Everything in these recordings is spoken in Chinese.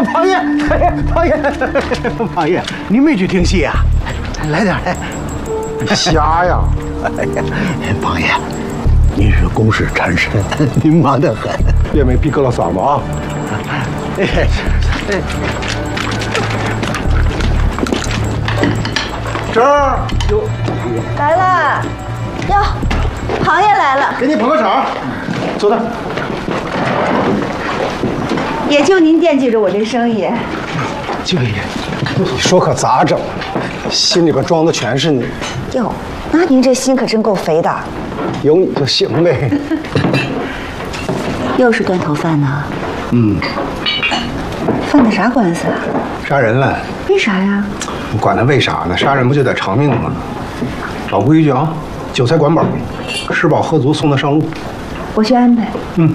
庞爷，庞爷，你没去听戏啊？来点来。 瞎呀！ 哎呀，庞爷，您是公事缠身，您忙得很。 也没比格了嗓子啊。这儿有来了，哟，庞爷来了， 给你捧个场，坐那。 也就您惦记着我这生意。 这个也，你说可咋整？心里边装的全是你。 哟，那您这心可真够肥的。 有你就行呗。 又是断头饭呢？ 嗯。 犯的啥官司啊？ 杀人了。 为啥呀？ 你管他为啥呢？杀人不就得偿命吗？老规矩啊，酒菜管饱，吃饱喝足，送他上路。 我去安排。 嗯。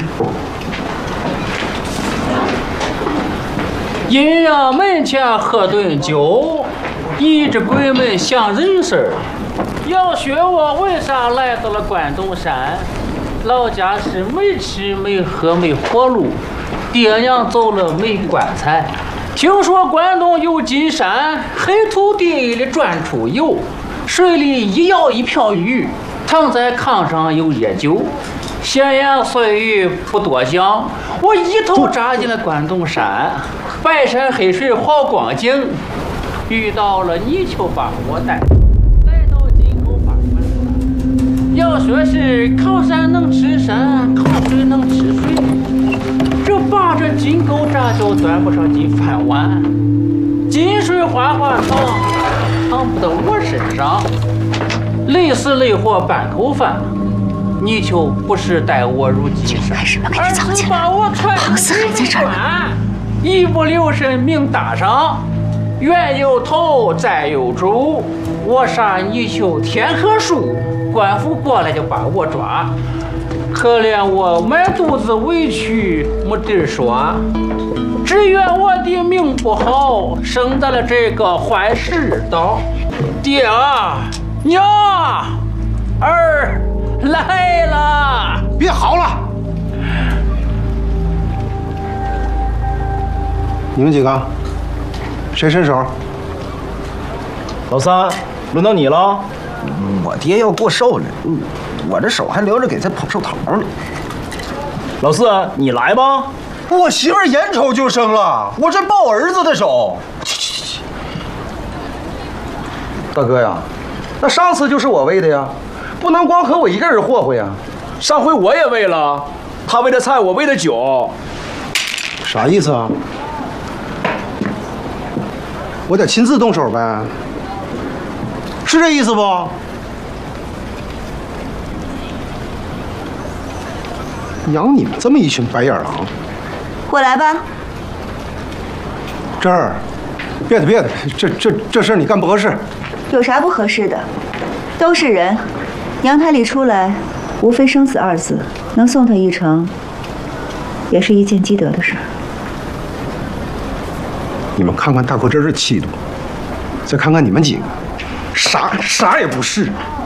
阴阳门前喝顿酒，一只鬼门想人事儿。要学我为啥来到了关东山？老家是没吃没喝没活路，爹娘走了没棺材。听说关东有金山，黑土地里钻出油，水里一舀一瓢鱼，躺在炕上有野酒。闲言碎语不多讲，我一头扎进了关东山，白山黑水好光景，遇到了泥鳅把我带，来到金沟把关山。要说是靠山能吃山，靠水能吃水，这把这金钩扎就端不上金饭碗，金水哗哗淌不到我身上，累死累活半口饭。泥鳅不是带我入金山，而是把我踹进金关，一不留神命搭上，冤有头债有主，我杀泥鳅天河树，官府过来就把我抓，可怜我满肚子委屈没地儿说，只怨我的命不好，生在了这个坏世道。爹啊，娘儿来了！ 别嚎了！你们几个，谁伸手？ 老三，轮到你了。我爹要过寿了，我这手还留着给他捧寿桃呢。老四，你来吧。我媳妇眼瞅就生了，我这抱儿子的手。大哥呀，那上次就是我喂的呀。不能光和我一个人霍霍呀！上回我也喂了，他喂的菜，我喂的酒， 啥意思啊？我得亲自动手呗，是这意思不？养你们这么一群白眼狼！ 我来吧。 这儿，别的，这事儿你干不合适。 有啥不合适的？都是人。娘胎里出来，无非生死二字，能送他一程，也是一件积德的事儿。 你们看看大哥这气度，再看看你们几个，啥也不是。